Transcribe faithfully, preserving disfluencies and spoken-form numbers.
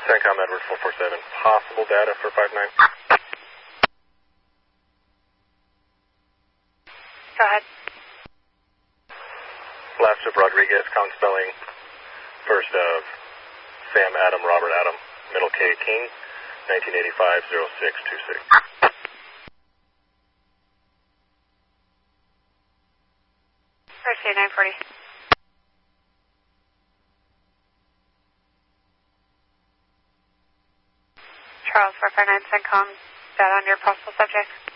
CENTCOM Edward four four seven, possible data for five nine. Go ahead. Last of Rodriguez, count spelling, first of Sam Adam, Robert Adam, middle K King, nineteen eighty-five oh six twenty-six. Thursday, nine forty. Charles, four five nine, CENTCOM, data on your possible subject.